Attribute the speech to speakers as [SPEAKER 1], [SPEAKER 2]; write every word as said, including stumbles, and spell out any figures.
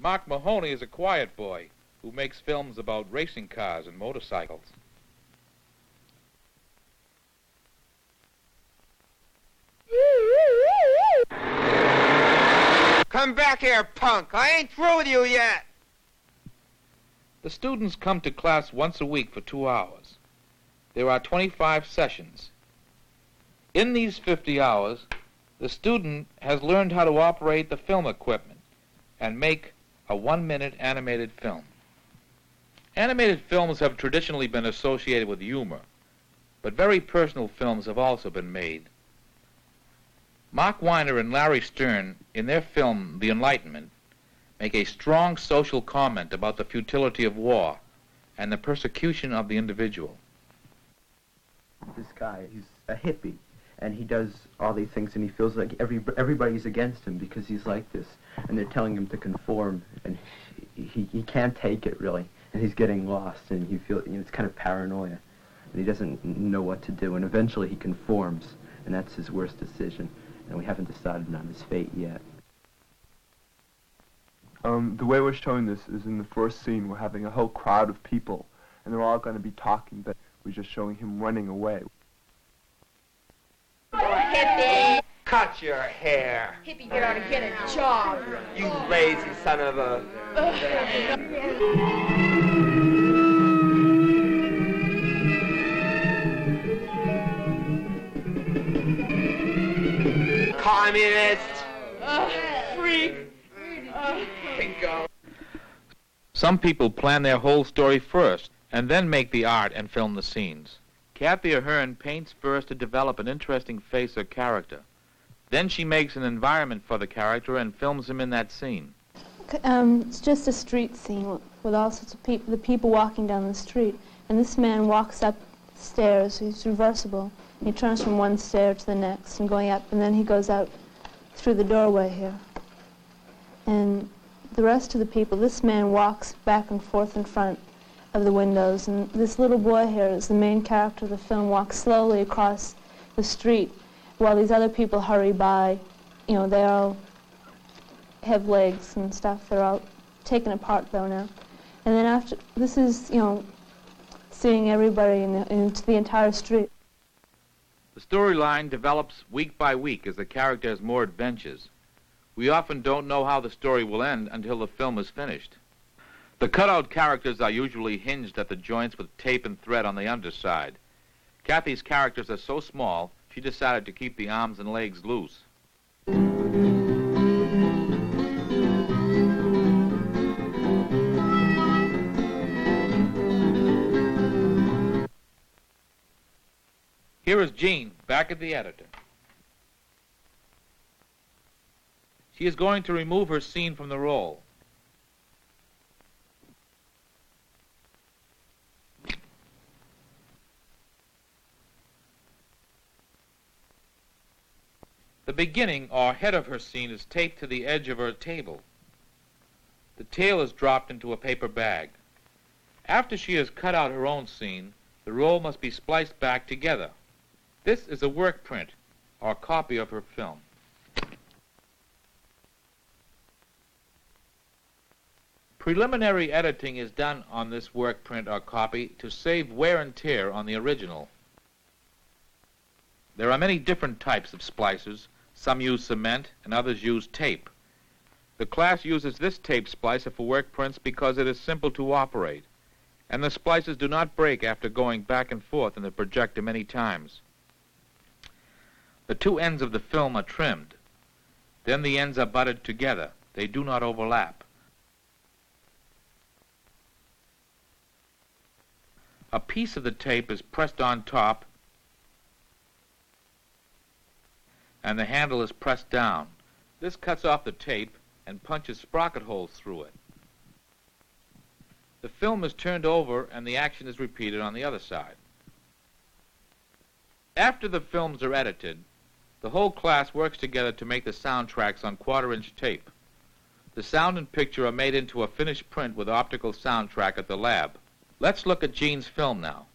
[SPEAKER 1] Mark Mahoney is a quiet boy who makes films about racing cars and motorcycles.
[SPEAKER 2] Come back here, punk. I ain't through with you yet.
[SPEAKER 1] The students come to class once a week for two hours. There are twenty-five sessions. In these fifty hours, the student has learned how to operate the film equipment and make a one-minute animated film. Animated films have traditionally been associated with humor, but very personal films have also been made. Mark Weiner and Larry Stern, in their film The Enlightenment, make a strong social comment about the futility of war and the persecution of the individual.
[SPEAKER 3] This guy, he's a hippie, and he does all these things, and he feels like every everybody's against him because he's like this, and they're telling him to conform, and he, he, he can't take it, really, and he's getting lost, and he feels, you know, it's kind of paranoia, and he doesn't know what to do, and eventually he conforms, and that's his worst decision, and we haven't decided on his fate yet.
[SPEAKER 4] Um, the way we're showing this is in the first scene, we're having a whole crowd of people, and they're all going to be talking, but we're just showing him running away.
[SPEAKER 5] Oh, hippie!
[SPEAKER 2] Cut your hair.
[SPEAKER 5] Hippie, get out and get a job.
[SPEAKER 2] You lazy son of a... Communist!
[SPEAKER 5] Uh, freak! Uh,
[SPEAKER 2] Bingo.
[SPEAKER 1] Some people plan their whole story first and then make the art and film the scenes. Kathy Ahern paints first to develop an interesting face or character. Then she makes an environment for the character and films him in that scene.
[SPEAKER 6] Um, it's just a street scene with all sorts of people, the people walking down the street. And this man walks up stairs, he's reversible. He turns from one stair to the next and going up, and then he goes out through the doorway here. And the rest of the people, this man walks back and forth in front of the windows, and this little boy here is the main character of the film, walks slowly across the street while these other people hurry by. You know, they all have legs and stuff. They're all taken apart though now. And then after, this is, you know, seeing everybody in the, into the entire street.
[SPEAKER 1] The storyline develops week by week as the character has more adventures. We often don't know how the story will end until the film is finished. The cutout characters are usually hinged at the joints with tape and thread on the underside. Kathy's characters are so small, she decided to keep the arms and legs loose. Here is Jean, back at the editor. She is going to remove her scene from the roll. The beginning, or head of her scene, is taped to the edge of her table. The tail is dropped into a paper bag. After she has cut out her own scene, the roll must be spliced back together. This is a work print, or copy of her film. Preliminary editing is done on this work print or copy to save wear and tear on the original. There are many different types of splicers. Some use cement and others use tape. The class uses this tape splicer for work prints because it is simple to operate, and the splicers do not break after going back and forth in the projector many times. The two ends of the film are trimmed. Then the ends are butted together. They do not overlap. A piece of the tape is pressed on top, and the handle is pressed down. This cuts off the tape and punches sprocket holes through it. The film is turned over and the action is repeated on the other side. After the films are edited, the whole class works together to make the soundtracks on quarter-inch tape. The sound and picture are made into a finished print with optical soundtrack at the lab. Let's look at Jean's film now.